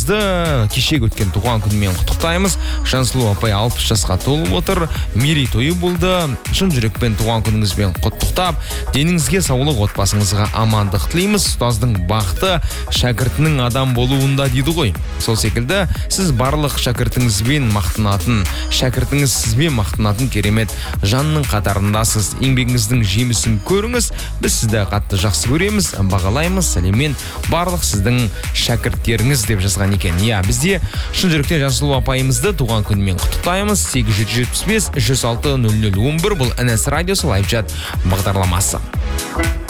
апайымызды кешегі өткен туған күнімен құттықтаймыз. Жансұлу апай 60 жасқа толып отыр. Мерейтойы болды. Шын жүрекпен туған күніңізбен құттықтап, деніңізге саулық, отбасыңызға амандық тілейміз. Ұстаздың бақыты шәкіртінің адам болуында дейді ғой. Сол секілді сіз барлық шәкіртіңізбен мақтанатын, шәкіртіңіз сізбен мақтанатын керемет жанның қатарындасыз. Еңбегіңіздің жемісін көріңіз. Біз сізді қатты жақсы көреміз, бағалаймыз. Сәлеммен барлық сіздің шәкірттеріңіз деп жазған екен. Бізде шын жүректен Жансұлу апайымызды туған күнімен құттықтаймыз. 875 106 0011 бұл НС радиосы лайв чат бағдарламасы.